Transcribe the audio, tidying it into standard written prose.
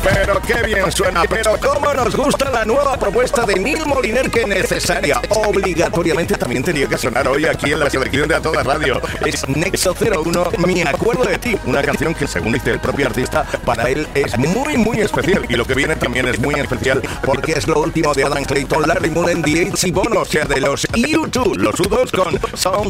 Pero qué bien suena, pero cómo nos gusta la nueva propuesta de Neil Moliner, que necesaria, obligatoriamente también tenía que sonar hoy aquí en la selección de A Toda Radio. Es Nexo 01, Me Acuerdo de Ti, una canción que, según dice el propio artista, para él es muy, muy especial. Y lo que viene también es muy especial porque es lo último de Adam Clayton, Larry Mullen, The H y Bono, o sea, de los U2, los U2 con Some